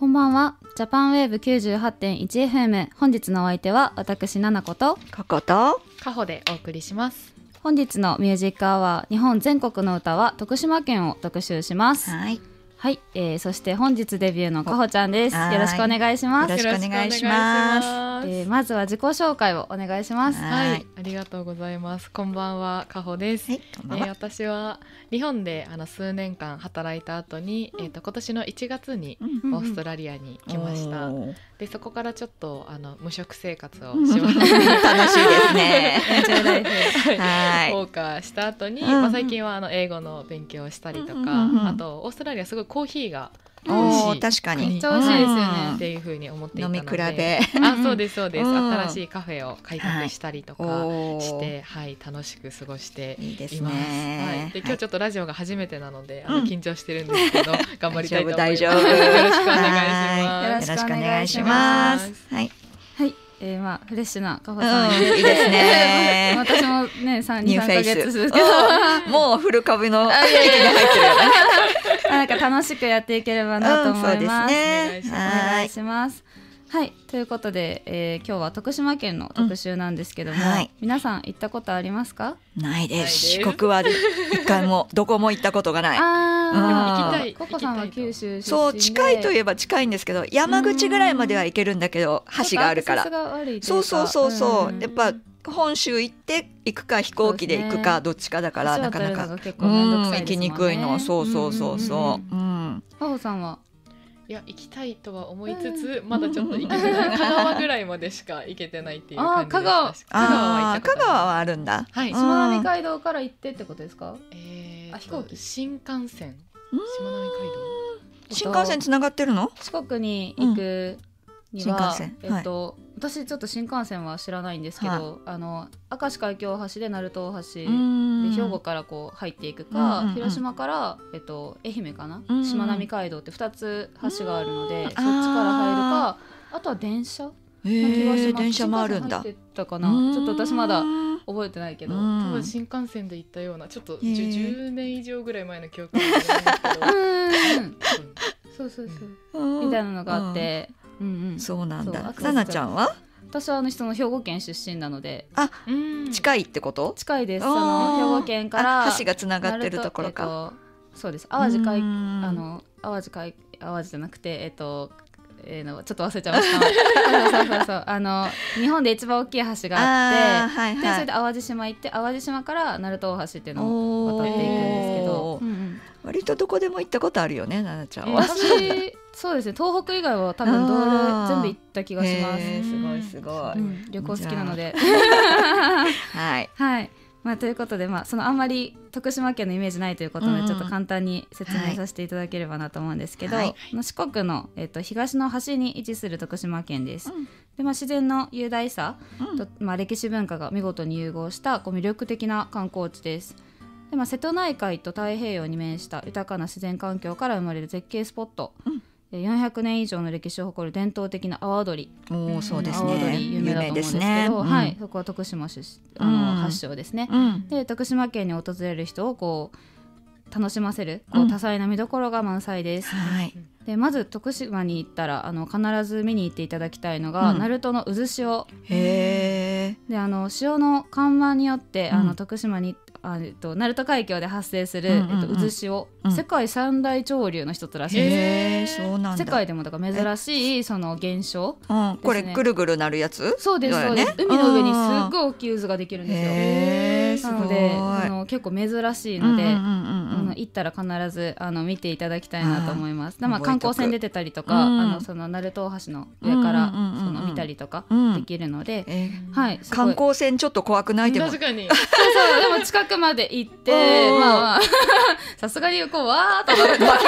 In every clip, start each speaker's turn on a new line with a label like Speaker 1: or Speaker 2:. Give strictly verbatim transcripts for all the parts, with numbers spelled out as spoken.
Speaker 1: こんばんは。ジャパンウェーブ きゅうじゅうはちてんいちエフエム、 本日のお相手は私ななこと
Speaker 2: ここと
Speaker 3: かほでお送りします。
Speaker 1: 本日のミュージックアワー、日本全国の歌は徳島県を特集します。
Speaker 2: はい、
Speaker 1: はい、えー、そして本日デビューのかほちゃんです。よろしくお願いします。
Speaker 2: よろしくお願いします。
Speaker 1: えー、まずは自己紹介をお願いします。
Speaker 3: はい、
Speaker 2: はい、
Speaker 3: ありがとうございます。こんばんは、かほです。
Speaker 2: はい、こんばんは。
Speaker 3: えー、私は日本であの数年間働いた後に、うん、えー、と今年のいちがつにオーストラリアに来ました。うんうん、でそこからちょっとあの無職生活をしました。楽しい
Speaker 2: ですね。
Speaker 3: はい、謳歌した後に、まあ、最近はあの英語の勉強をしたりとか、うんうんうん、あとオーストラリアすごいコーヒーが美味しい、
Speaker 2: 確かに
Speaker 1: めっちゃ美味しいですよね、
Speaker 3: うん、っていう風に思っていたので、
Speaker 2: 飲み比べ
Speaker 3: あ、そうですそうです、
Speaker 2: うん、
Speaker 3: 新しいカフェを開拓したりとかして、はい、はい、楽しく過ごしています。いいですね。はい、で今日ちょっとラジオが初めてなので、はい、あの緊張してるんですけど、うん、頑張りたいと思います。
Speaker 2: 大丈夫、
Speaker 3: よろしくお願いします。
Speaker 1: よろしくお願いします。
Speaker 2: はい、
Speaker 1: はい、えー、まあフレッシュなかほさん、
Speaker 2: うん、いいですね。
Speaker 1: 私もね、さん、に、さんかげつですけど、
Speaker 2: もうフル株の域に入ってるよね。
Speaker 1: なんか楽しくやっていければなと思います。
Speaker 2: うん、そうですね。
Speaker 1: お願いします。はい、ということで、えー、今日は徳島県の特集なんですけども、うん、はい、皆さん行ったことありますか？
Speaker 2: ないです。四国は一回もどこも行ったことがない。
Speaker 1: あー、
Speaker 3: 行きたい。
Speaker 1: ココさんは九州出身で、
Speaker 2: そう、近いといえば近いんですけど、山口ぐらいまでは行けるんだけど、橋があるから。そうそうそうそう、やっぱ本州行って行くか飛行機で行くかどっちかだから、なかなか、うん、行きにくいの。そうそうそうそう。
Speaker 1: かほさんは？
Speaker 3: いや、行きたいとは思いつつ、まだちょっと行けてない。香川ぐらいまでしか行けてないっていう感じでした。香川、
Speaker 2: 香川は香川はあるんだ。
Speaker 1: はい、しまなみ海道から行ってってことですか？
Speaker 3: えー、
Speaker 1: あ、飛行機、
Speaker 3: 新幹線、しまなみ海道、
Speaker 2: 新幹線つながってるの？
Speaker 1: 四国に行くには、
Speaker 2: うん、
Speaker 1: えっと、はい、私ちょっと新幹線は知らないんですけど、はい、あの明石海峡大橋で鳴門大橋で兵庫からこう入っていくか、うんうんうん、広島から、えっと、愛媛かな、うんうん、しまなみ海道ってふたつ橋があるので、うん、そっちから入るか、あとは電車の気がします。
Speaker 2: 電車もあるんだ。
Speaker 1: 入ってたかな、ちょっと私まだ覚えてないけど、
Speaker 3: 多分新幹線で行ったような、ちょっとじゅうねん以上ぐらい前の記憶があるんですけど
Speaker 1: そうそうそう、みたいなのがあって、うんうん、
Speaker 2: そうなんだ。ななちゃんは？
Speaker 1: 私はあの人の兵庫県出身なので、
Speaker 2: あ、近いってこと？
Speaker 1: 近いです。その兵庫県から
Speaker 2: 橋がつながってるところか、
Speaker 1: えっと、そうです。淡路海、あの淡路海淡路じゃなくて、えっとえー、のちょっと忘れちゃいましたそうそうそうそう、あの日本で一番大きい橋があって、はいはい、でそれで淡路島行って、淡路島から鳴門大橋っていうのを渡っていくんですけど、うんうん、
Speaker 2: 割とどこでも行ったことあるよね、ななちゃんは。
Speaker 1: 私そうですね、東北以外は多分道路全部行った気がします。
Speaker 2: すごいすごい、
Speaker 1: うん、旅行好きなので
Speaker 2: はい、
Speaker 1: はい、まあ、ということで、まあ、そのあんまり徳島県のイメージないということで、うん、ちょっと簡単に説明させていただければなと思うんですけど、はい、四国の、えっと、東の端に位置する徳島県です、うん、で、まあ、自然の雄大さと、うん、まあ、歴史文化が見事に融合したこう魅力的な観光地です。で、まあ、瀬戸内海と太平洋に面した豊かな自然環境から生まれる絶景スポット、うん、よんひゃくねん以上の歴史を誇る伝統的な阿波踊り、
Speaker 2: お、そうですね、
Speaker 1: 阿波踊り有名だと思うんですけど、ね、うん、はい、そこは徳島出あの、うん、発祥ですね、うん、で徳島県に訪れる人をこう楽しませるこう多彩な見どころが満載です、うん、はい、でまず徳島に行ったらあの必ず見に行っていただきたいのが、うん、鳴門の渦潮。へー。で、あの潮の緩和によって、うん、あの徳島にあえっと、鳴門海峡で発生する、うんうんうん、えっと、渦潮、うん、世界三大潮流の一つらしいです。そうなんだ。世界でもだから珍しいその現象、うん、
Speaker 2: これぐるぐるなるやつ？
Speaker 1: そうです、そうです、海の上にすっごい大きい渦ができるんですよ。へー、なのであの結構珍しいので、うんうんうんうん、あの行ったら必ずあの見ていただきたいなと思います。まあ、観光船出てたりとか、うん、あのその鳴門大橋の上から、うんうんうんうん、その見たりとかできるので、うん、えーはい、
Speaker 2: 観光船ちょっと怖くない？でも
Speaker 3: 確かに
Speaker 1: そうそう、でも近くまで行ってまあさすがにこうわーっと巻き込まれ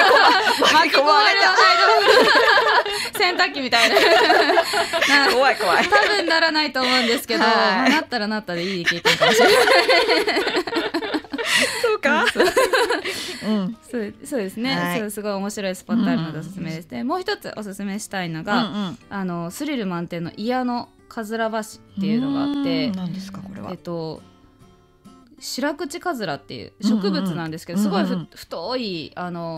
Speaker 1: た洗濯機みたいな
Speaker 2: 怖い怖い、
Speaker 1: 多分ならないと思うんですけど、まあ、なったらなったでいい経験かもしれない
Speaker 2: そうか、
Speaker 1: うん、そうそうですね、はい、そうすごい面白いスポットあるのでおすすめです、うんうん、でもう一つおすすめしたいのが、うんうん、あのスリル満点の祖谷のかずら橋っていうのがあって、
Speaker 2: 何ですかこれは？
Speaker 1: えっと白口カズラっていう植物なんですけど、うんうん、すごいふ、うんうん、太いあの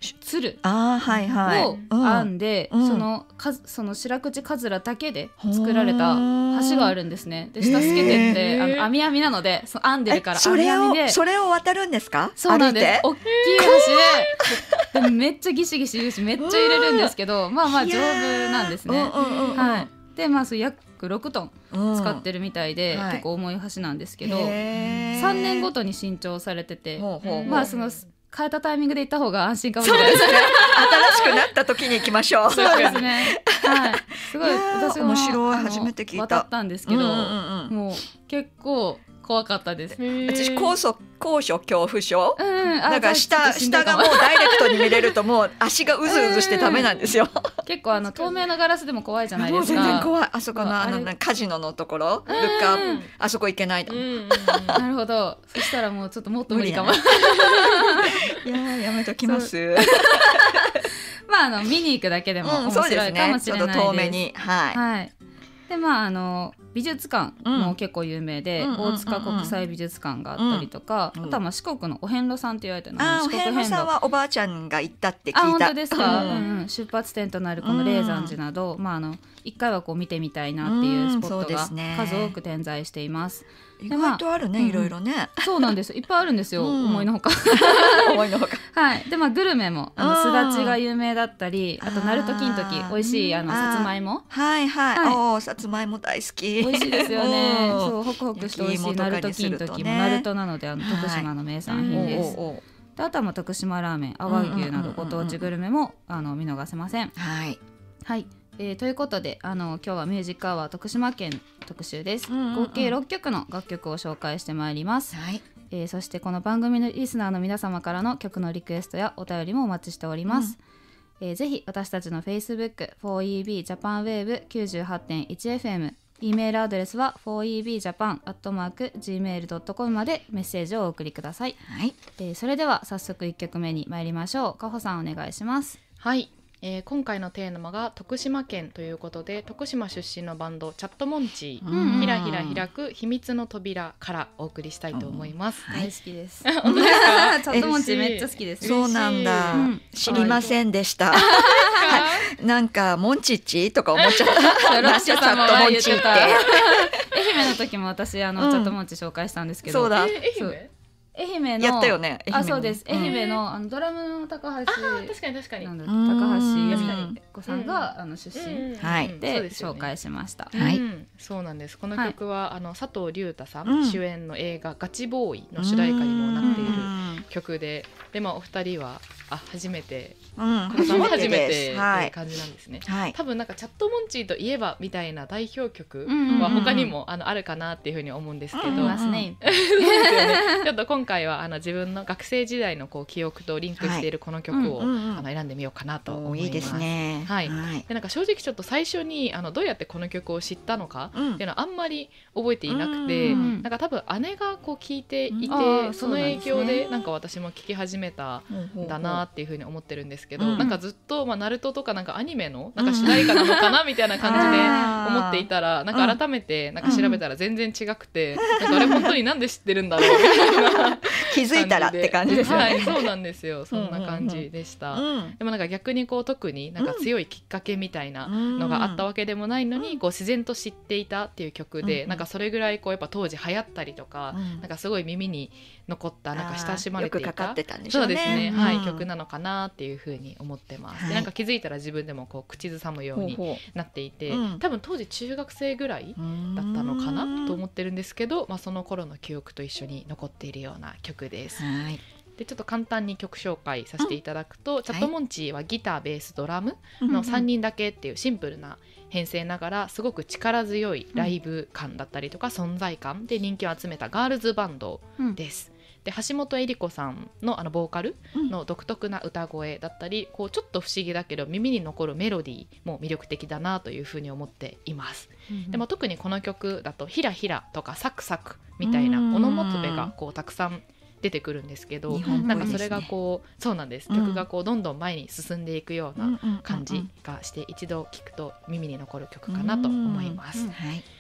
Speaker 1: 鶴
Speaker 2: あ、はいはい、
Speaker 1: を編んで、うん、そのかその白口かずらだけで作られた橋があるんですね。で下つけてって、あの網網なのでその編んでるから
Speaker 2: それを
Speaker 1: 網網で
Speaker 2: それを渡るんですか？
Speaker 1: そうなんです。大きい橋ででめっちゃギシギシ言うしめっちゃ入れるんですけどまあまあ丈夫なんですね。はい。でまあそう約ろくトン使ってるみたいで、うん、結構重い橋なんですけど、はい、さんねんごとに新調されてて、まあその変えたタイミングで行った方が安心かもしれないですね。
Speaker 2: 新しくなった時に行きましょう。
Speaker 1: そうですね。はい。すごい私も
Speaker 2: 面白い、初めて聞いた。
Speaker 1: 渡ったんですけど、うんうんうん、もう結構怖かったです。
Speaker 2: 私高所高所恐怖症、うん、だから下下がもうダイレクトに見れるともう足がうずうずしてダメなんですよ。
Speaker 1: 結構あの透明なガラスでも怖いじゃないですか。
Speaker 2: もう全然怖い。あそこのあのカジノのところ、ルッカーあそこ行けないだもん。
Speaker 1: なるほど。そしたらもうちょっともっと無理かも。
Speaker 2: いややめときます。
Speaker 1: まああの見に行くだけでも面白いかもしれないです。
Speaker 2: ちょっと遠目に、はい。
Speaker 1: はい。でまああの美術館も結構有名で、うん、大塚国際美術館があったりとか、うん、あとはまあ四国のお遍路さんって言われてるの。
Speaker 2: あ、お遍路さんはおばあちゃんが行ったって聞いた。
Speaker 1: あ、本当ですか。うんうん、出発点となるこの霊山寺など、うん、まああの一回はこう見てみたいなっていうスポットが数多く点在しています。
Speaker 2: 意外とあるね、まあ、いろいろね、
Speaker 1: うん、そうなんです。いっぱいあるんですよ、うん、思いのほか
Speaker 2: 思いのほか
Speaker 1: はい。でまあグルメもあのすだちが有名だったり、あと鳴門金時美味しいあのさつまいも、
Speaker 2: はいはい、はい、おさつまいも大好き。
Speaker 1: 美味しいですよね。そうホクホクして美味しい鳴門金時も鳴門なのであの徳島の名産品です、はい、であとはもう徳島ラーメン、阿波牛などご当地グルメもあの見逃せません。
Speaker 2: はい、
Speaker 1: はい。えー、ということであの今日はミュージックアワー徳島県特集です、うんうんうん、合計ろっきょくの楽曲を紹介してまいります、はい。えー、そしてこの番組のリスナーの皆様からの曲のリクエストやお便りもお待ちしております、うん。えー、ぜひ私たちの Facebook フォーイービー ジャパンウェーブ きゅうじゅうはちてんいちエフエム、 E メールアドレスは フォーイービージャパン アットマーク ジーメールドットコム までメッセージをお送りください、はい。えー、それでは早速いっきょくめに参りましょう。かほさんお願いします。
Speaker 3: はい。えー、今回のテーマが徳島県ということで、徳島出身のバンドチャットモンチー、ひらひら開く秘密の扉からお送りしたいと思います。
Speaker 1: 大好きです。本当ですか？チャットモンチーめっちゃ好きです。
Speaker 2: そうなんだ、うん、知りませんでした。なんかモンチッチとか思っちゃった。
Speaker 1: ロッチさんも前言ってた。愛媛の時も私あの、うん、チャットモンチー紹介したんですけど。
Speaker 2: そうだ。
Speaker 3: え愛媛？
Speaker 1: 愛媛の
Speaker 2: やったよね。
Speaker 1: あ、そうです。愛媛の、うん、あのドラムの高橋、
Speaker 3: あ、確かに確かに
Speaker 1: なんだ高橋由美子さんが、うん、あの出身、うん、はい、で、ね、紹介しました。
Speaker 3: はい、うん、そうなんです。この曲は、はい、あの佐藤隆太さん、うん、主演の映画ガチボーイの主題歌にもなっている曲で、でまあお二人はあ初めて、うん、このさんも初めてって感じなんですね。はい、多分なんかチャットモンチーといえばみたいな代表曲は他にも、うん、あのあるかなっていうふうに思うんですけど、うんうん、そうですよね。ちょっと今回はあの自分の学生時代のこう記憶とリンクしているこの曲を、はい、うんうん、あの選んでみようかなと思います。いいですね。はい。はい、でなんか正直ちょっと最初にあのどうやってこの曲を知ったのかっていうのはあんまり覚えていなくて、うん、なんか多分姉がこう聞いていて、うん、その影響でなんか私も聞き始めたんだなっていうふうに思ってるんですけど、うん、なんかずっとまあナルトとかなんかアニメのなんか主題歌なのかなみたいな感じで思っていたら、なんか改めてなんか調べたら全然違くて、なんかあれ本当になんで知ってるんだろうみたいな
Speaker 2: 気づいたらって感じですよね。
Speaker 3: はい、そうなんですよ。そんな感じでした。うんうんうん、でもなんか逆にこう特になんか強いきっかけみたいなのがあったわけでもないのに、こう自然と知っていたっていう曲で、うんうん、なんかそれぐらいこうやっぱ当時流行ったりとか、うん、なんかすごい耳に残ったなんか親しまれていた、
Speaker 2: よくかかってたんでしょうね。
Speaker 3: そうですね、はい、うん、曲なのかなっていうふうに思ってます。はい、でなんか気づいたら自分でもこう口ずさむようになっていて、ほうほう、多分当時中学生ぐらいだったのかなと思ってるんですけど、まあ、その頃の記憶と一緒に残っているような曲です。はい。でちょっと簡単に曲紹介させていただくと、うん、チャットモンチーはギター、ベース、ドラムのさんにんだけっていうシンプルな編成ながら、すごく力強いライブ感だったりとか存在感で人気を集めたガールズバンドです。うん、で橋本恵里子さん の, あのボーカルの独特な歌声だったり、こうちょっと不思議だけど耳に残るメロディーも魅力的だなというふうに思っています。うん、でも特にこの曲だとヒラヒラとかサクサクみたいなオノマトペがこうたくさん出てくるんですけど、ね、なんかそれがこうそうなんです、うん、曲がこうどんどん前に進んでいくような感じがして、一度聴くと耳に残る曲かなと思います。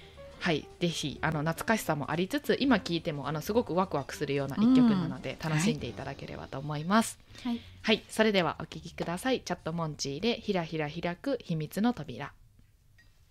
Speaker 3: はい、ぜひあの懐かしさもありつつ今聴いてもあのすごくワクワクするような一曲なので、うん、楽しんでいただければと思います、はいはい、それではお聴きください。チャットモンチーでひらひら開く秘密の扉。